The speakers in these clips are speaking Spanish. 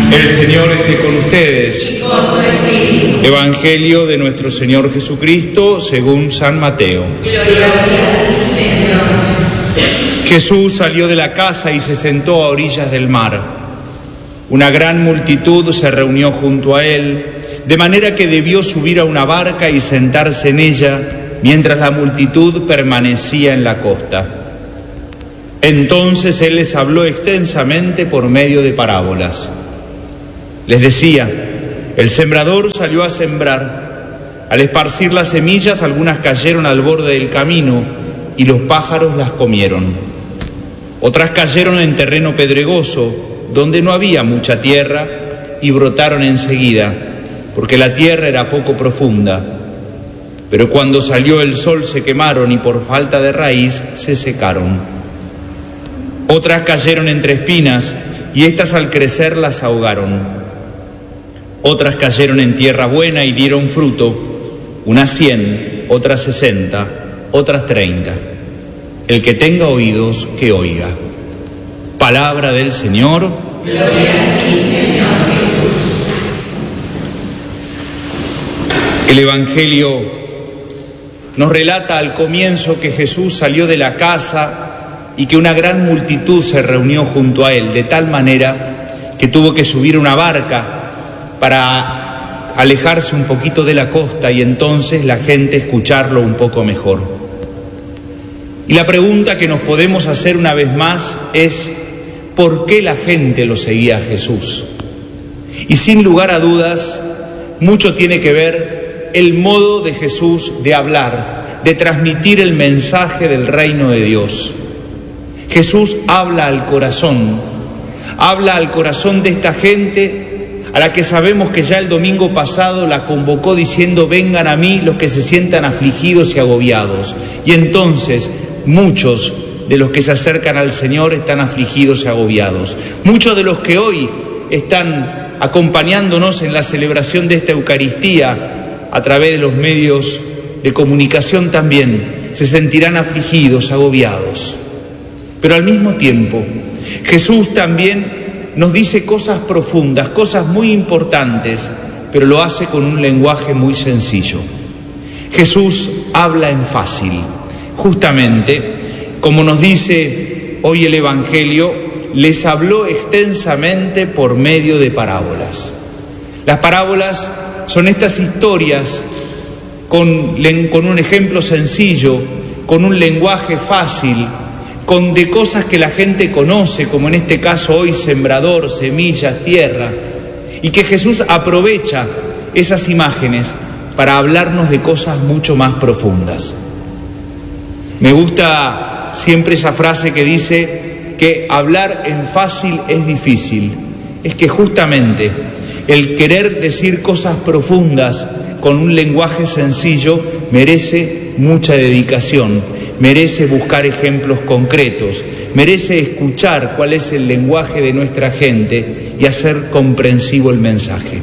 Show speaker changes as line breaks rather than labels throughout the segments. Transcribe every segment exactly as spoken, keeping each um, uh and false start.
El Señor esté con ustedes.
Y con tu espíritu.
Evangelio de nuestro Señor Jesucristo según San Mateo.
Gloria a ti, Señor.
Jesús salió de la casa y se sentó a orillas del mar. Una gran multitud se reunió junto a él, de manera que debió subir a una barca y sentarse en ella, mientras la multitud permanecía en la costa. Entonces él les habló extensamente por medio de parábolas. Les decía: el sembrador salió a sembrar. Al esparcir las semillas, algunas cayeron al borde del camino y los pájaros las comieron. Otras cayeron en terreno pedregoso, donde no había mucha tierra, y brotaron enseguida, porque la tierra era poco profunda. Pero cuando salió el sol se quemaron y por falta de raíz se secaron. Otras cayeron entre espinas, y éstas al crecer las ahogaron. Otras cayeron en tierra buena y dieron fruto, unas cien, otras sesenta, otras treinta. El que tenga oídos, que oiga. Palabra del Señor.
Gloria a ti, Señor Jesús.
El Evangelio nos relata al comienzo que Jesús salió de la casa y que una gran multitud se reunió junto a él, de tal manera que tuvo que subir a una barca para alejarse un poquito de la costa y entonces la gente escucharlo un poco mejor. Y la pregunta que nos podemos hacer una vez más es: ¿por qué la gente lo seguía a Jesús? Y sin lugar a dudas, mucho tiene que ver el modo de Jesús de hablar, de transmitir el mensaje del reino de Dios. Jesús habla al corazón, habla al corazón de esta gente a la que sabemos que ya el domingo pasado la convocó diciendo: vengan a mí los que se sientan afligidos y agobiados. Y entonces muchos de los que se acercan al Señor están afligidos y agobiados. Muchos de los que hoy están acompañándonos en la celebración de esta Eucaristía a través de los medios de comunicación también se sentirán afligidos, agobiados. Pero al mismo tiempo, Jesús también nos dice cosas profundas, cosas muy importantes, pero lo hace con un lenguaje muy sencillo. Jesús habla en fácil. Justamente, como nos dice hoy el Evangelio, les habló extensamente por medio de parábolas. Las parábolas son estas historias con, con un ejemplo sencillo, con un lenguaje fácil, con de cosas que la gente conoce, como en este caso hoy sembrador, semillas, tierra, y que Jesús aprovecha esas imágenes para hablarnos de cosas mucho más profundas. Me gusta siempre esa frase que dice que hablar en fácil es difícil. Es que justamente el querer decir cosas profundas con un lenguaje sencillo merece mucha dedicación, merece buscar ejemplos concretos, merece escuchar cuál es el lenguaje de nuestra gente y hacer comprensivo el mensaje.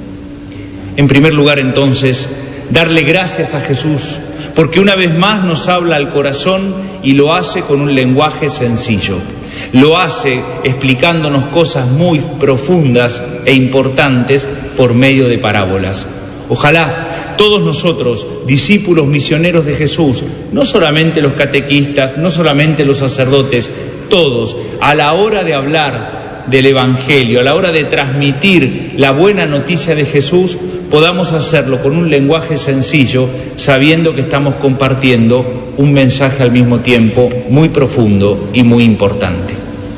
En primer lugar, entonces, darle gracias a Jesús, porque una vez más nos habla al corazón y lo hace con un lenguaje sencillo. Lo hace explicándonos cosas muy profundas e importantes por medio de parábolas. Ojalá todos nosotros, discípulos misioneros de Jesús, no solamente los catequistas, no solamente los sacerdotes, todos, a la hora de hablar del Evangelio, a la hora de transmitir la buena noticia de Jesús, podamos hacerlo con un lenguaje sencillo, sabiendo que estamos compartiendo un mensaje al mismo tiempo muy profundo y muy importante.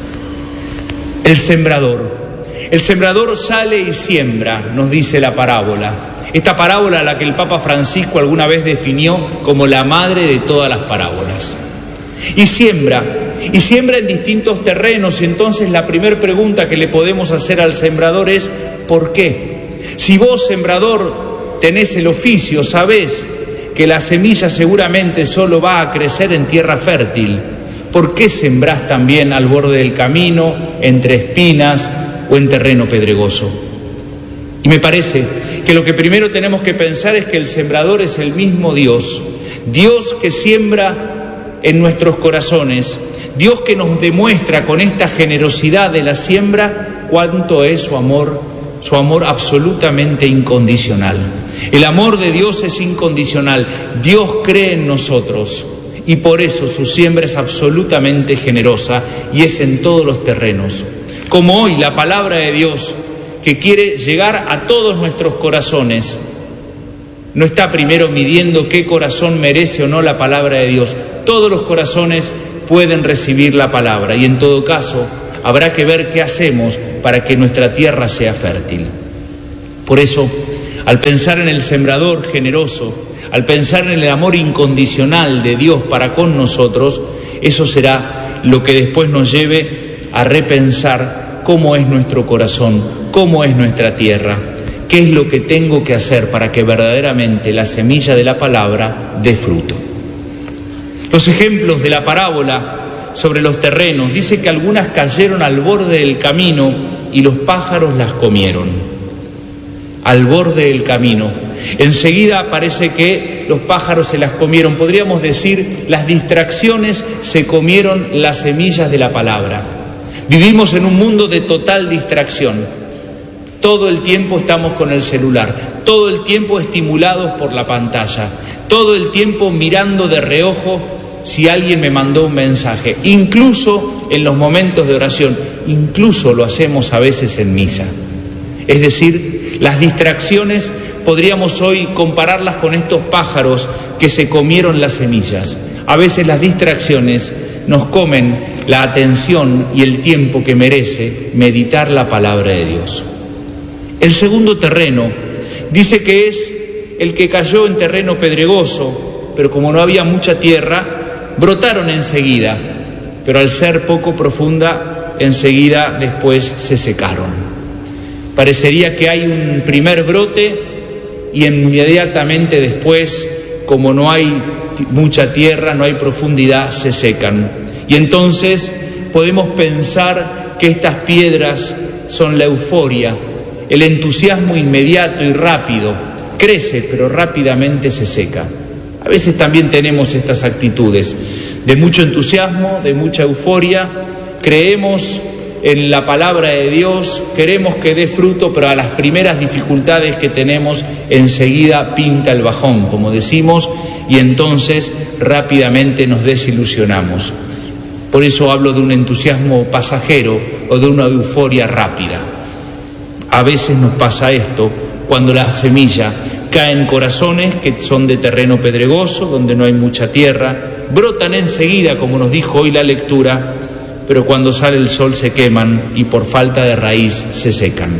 El sembrador. El sembrador sale y siembra, nos dice la parábola. Esta parábola a la que el Papa Francisco alguna vez definió como la madre de todas las parábolas. Y siembra, y siembra en distintos terrenos. Y entonces la primera pregunta que le podemos hacer al sembrador es: ¿por qué? Si vos, sembrador, tenés el oficio, sabés que la semilla seguramente solo va a crecer en tierra fértil, ¿por qué sembrás también al borde del camino, entre espinas o en terreno pedregoso? Y me parece que lo que primero tenemos que pensar es que el sembrador es el mismo Dios, Dios que siembra en nuestros corazones, Dios que nos demuestra con esta generosidad de la siembra cuánto es su amor, su amor absolutamente incondicional. El amor de Dios es incondicional. Dios cree en nosotros y por eso su siembra es absolutamente generosa y es en todos los terrenos. Como hoy la palabra de Dios, que quiere llegar a todos nuestros corazones, no está primero midiendo qué corazón merece o no la palabra de Dios. Todos los corazones pueden recibir la palabra y en todo caso habrá que ver qué hacemos para que nuestra tierra sea fértil. Por eso, al pensar en el sembrador generoso, al pensar en el amor incondicional de Dios para con nosotros, eso será lo que después nos lleve a repensar cómo es nuestro corazón, cómo es nuestra tierra, qué es lo que tengo que hacer para que verdaderamente la semilla de la palabra dé fruto. Los ejemplos de la parábola sobre los terrenos, dice que algunas cayeron al borde del camino y los pájaros las comieron. Al borde del camino. Enseguida parece que los pájaros se las comieron. Podríamos decir, las distracciones se comieron las semillas de la palabra. Vivimos en un mundo de total distracción. Todo el tiempo estamos con el celular, todo el tiempo estimulados por la pantalla, todo el tiempo mirando de reojo si alguien me mandó un mensaje, incluso en los momentos de oración, incluso lo hacemos a veces en misa. Es decir, las distracciones podríamos hoy compararlas con estos pájaros que se comieron las semillas. A veces las distracciones nos comen la atención y el tiempo que merece meditar la palabra de Dios. El segundo terreno dice que es el que cayó en terreno pedregoso, pero como no había mucha tierra, brotaron enseguida, pero al ser poco profunda, enseguida después se secaron. Parecería que hay un primer brote y inmediatamente después, como no hay mucha tierra, no hay profundidad, se secan. Y entonces podemos pensar que estas piedras son la euforia, el entusiasmo inmediato y rápido. Crece, pero rápidamente se seca. A veces también tenemos estas actitudes de mucho entusiasmo, de mucha euforia. Creemos en la palabra de Dios, queremos que dé fruto, pero a las primeras dificultades que tenemos, enseguida pinta el bajón, como decimos, y entonces rápidamente nos desilusionamos. Por eso hablo de un entusiasmo pasajero o de una euforia rápida. A veces nos pasa esto cuando la semilla cae en corazones que son de terreno pedregoso, donde no hay mucha tierra, brotan enseguida, como nos dijo hoy la lectura, pero cuando sale el sol se queman y por falta de raíz se secan.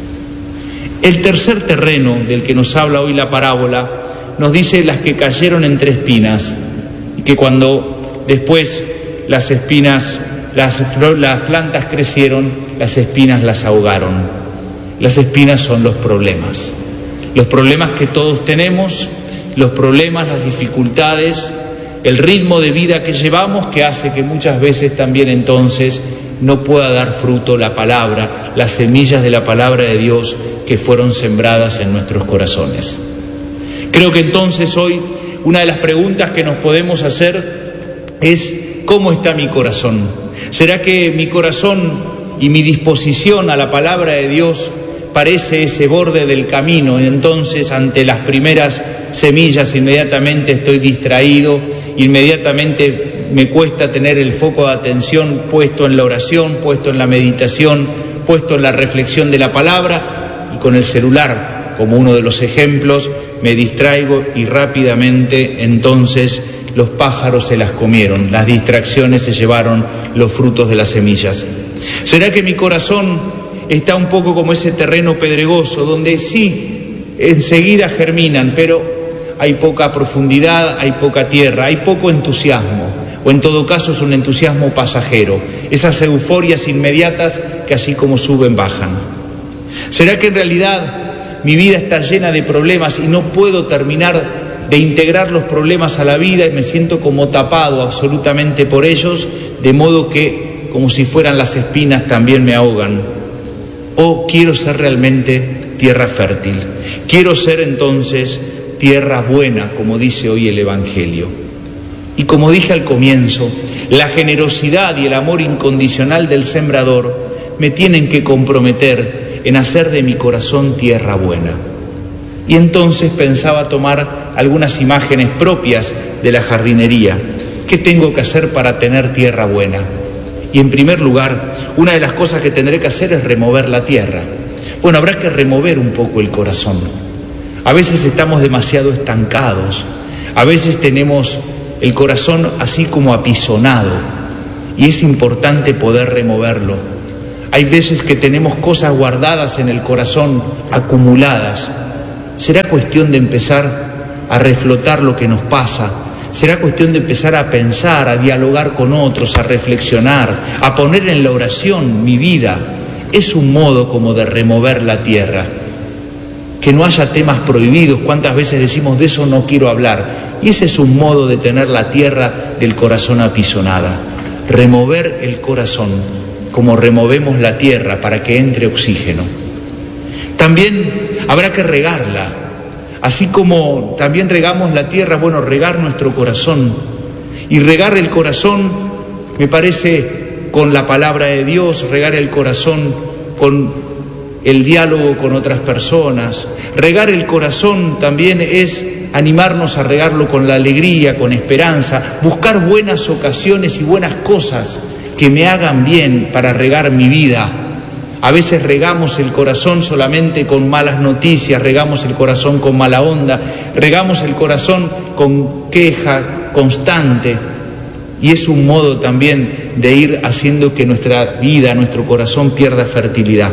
El tercer terreno del que nos habla hoy la parábola nos dice las que cayeron entre espinas y que cuando después las espinas, las, las plantas crecieron, las espinas las ahogaron. Las espinas son los problemas, los problemas que todos tenemos, los problemas, las dificultades, el ritmo de vida que llevamos que hace que muchas veces también entonces no pueda dar fruto la palabra, las semillas de la palabra de Dios que fueron sembradas en nuestros corazones. Creo que entonces hoy una de las preguntas que nos podemos hacer es ¿cómo está mi corazón? ¿Será que mi corazón y mi disposición a la palabra de Dios parece ese borde del camino? Y entonces ante las primeras semillas inmediatamente estoy distraído, inmediatamente me cuesta tener el foco de atención puesto en la oración, puesto en la meditación, puesto en la reflexión de la palabra, y con el celular como uno de los ejemplos me distraigo y rápidamente entonces los pájaros se las comieron, las distracciones se llevaron los frutos de las semillas. ¿Será que mi corazón está un poco como ese terreno pedregoso, donde sí, enseguida germinan, pero hay poca profundidad, hay poca tierra, hay poco entusiasmo, o en todo caso es un entusiasmo pasajero, esas euforias inmediatas que así como suben, bajan? ¿Será que en realidad mi vida está llena de problemas y no puedo terminar de integrar los problemas a la vida y me siento como tapado absolutamente por ellos, de modo que, como si fueran las espinas, también me ahogan? ¿O quiero ser realmente tierra fértil? Quiero ser entonces tierra buena, como dice hoy el Evangelio. Y como dije al comienzo, la generosidad y el amor incondicional del sembrador me tienen que comprometer en hacer de mi corazón tierra buena. Y entonces pensaba tomar algunas imágenes propias de la jardinería. ¿Qué tengo que hacer para tener tierra buena? Y en primer lugar, una de las cosas que tendré que hacer es remover la tierra. Bueno, habrá que remover un poco el corazón. A veces estamos demasiado estancados, a veces tenemos el corazón así como apisonado, y es importante poder removerlo. Hay veces que tenemos cosas guardadas en el corazón, acumuladas. Será cuestión de empezar a reflotar lo que nos pasa. Será cuestión de empezar a pensar, a dialogar con otros, a reflexionar, a poner en la oración mi vida. Es un modo como de remover la tierra. Que no haya temas prohibidos. ¿Cuántas veces decimos de eso no quiero hablar? Y ese es un modo de tener la tierra del corazón apisonada. Remover el corazón como removemos la tierra para que entre oxígeno. También habrá que regarla. Así como también regamos la tierra, bueno, regar nuestro corazón. Y regar el corazón, me parece, con la palabra de Dios, regar el corazón con el diálogo con otras personas. Regar el corazón también es animarnos a regarlo con la alegría, con esperanza, buscar buenas ocasiones y buenas cosas que me hagan bien para regar mi vida. A veces regamos el corazón solamente con malas noticias, regamos el corazón con mala onda, regamos el corazón con queja constante, y es un modo también de ir haciendo que nuestra vida, nuestro corazón pierda fertilidad.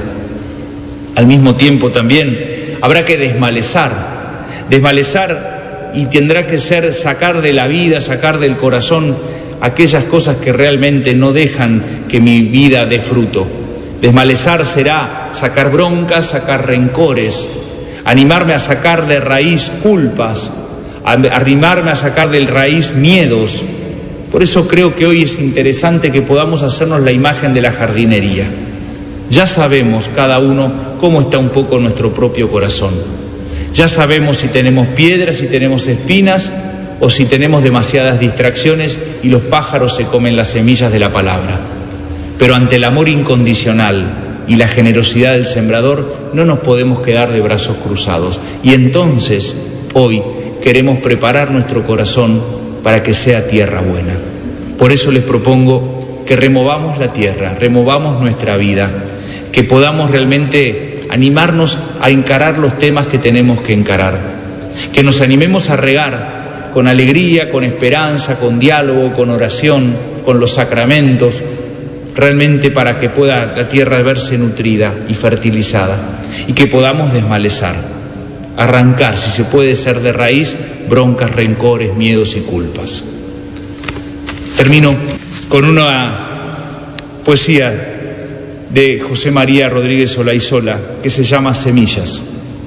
Al mismo tiempo también habrá que desmalezar, desmalezar y tendrá que ser sacar de la vida, sacar del corazón aquellas cosas que realmente no dejan que mi vida dé fruto. Desmalezar será sacar broncas, sacar rencores, animarme a sacar de raíz culpas, animarme a sacar de raíz miedos. Por eso creo que hoy es interesante que podamos hacernos la imagen de la jardinería. Ya sabemos cada uno cómo está un poco nuestro propio corazón. Ya sabemos si tenemos piedras, si tenemos espinas o si tenemos demasiadas distracciones y los pájaros se comen las semillas de la palabra. Pero ante el amor incondicional y la generosidad del sembrador no nos podemos quedar de brazos cruzados. Y entonces, hoy, queremos preparar nuestro corazón para que sea tierra buena. Por eso les propongo que removamos la tierra, removamos nuestra vida, que podamos realmente animarnos a encarar los temas que tenemos que encarar, que nos animemos a regar con alegría, con esperanza, con diálogo, con oración, con los sacramentos, realmente para que pueda la tierra verse nutrida y fertilizada, y que podamos desmalezar, arrancar, si se puede ser de raíz, broncas, rencores, miedos y culpas. Termino con una poesía de José María Rodríguez Olaizola que se llama Semillas.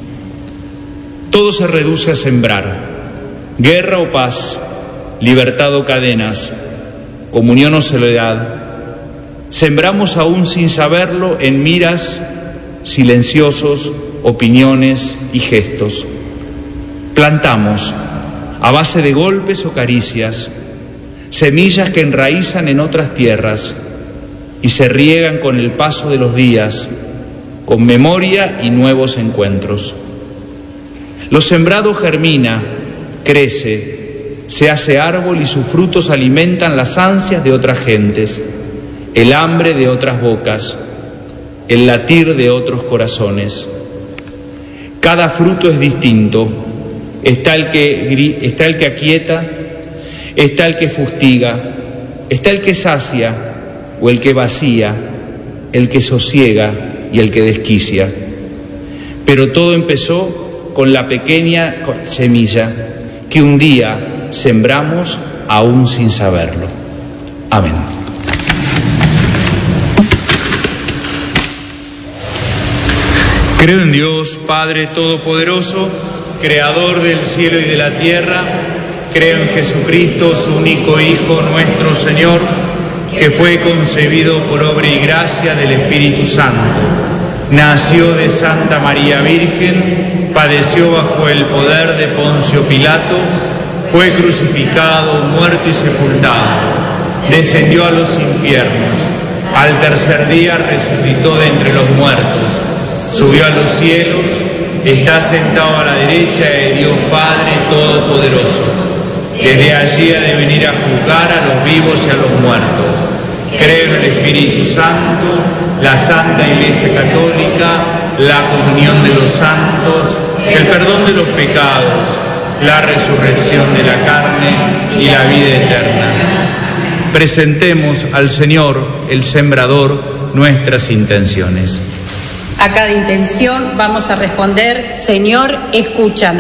Todo se reduce a sembrar, guerra o paz, libertad o cadenas, comunión o soledad. Sembramos aún sin saberlo en miras, silenciosos, opiniones y gestos. Plantamos, a base de golpes o caricias, semillas que enraizan en otras tierras y se riegan con el paso de los días, con memoria y nuevos encuentros. Lo sembrado germina, crece, se hace árbol y sus frutos alimentan las ansias de otras gentes, el hambre de otras bocas, el latir de otros corazones. Cada fruto es distinto. Está el que, está el que aquieta, está el que fustiga, está el que sacia o el que vacía, el que sosiega y el que desquicia. Pero todo empezó con la pequeña semilla que un día sembramos aún sin saberlo. Amén. Creo en Dios, Padre Todopoderoso, Creador del cielo y de la tierra. Creo en Jesucristo, su único Hijo, nuestro Señor, que fue concebido por obra y gracia del Espíritu Santo. Nació de Santa María Virgen, padeció bajo el poder de Poncio Pilato, fue crucificado, muerto y sepultado. Descendió a los infiernos. Al tercer día resucitó de entre los muertos, subió a los cielos, está sentado a la derecha de Dios Padre Todopoderoso. Desde allí ha de venir a juzgar a los vivos y a los muertos. Creo en el Espíritu Santo, la Santa Iglesia Católica, la comunión de los santos, el perdón de los pecados, la resurrección de la carne y la vida eterna. Presentemos al Señor, el Sembrador, nuestras intenciones.
A cada intención vamos a responder: Señor, escúchanos.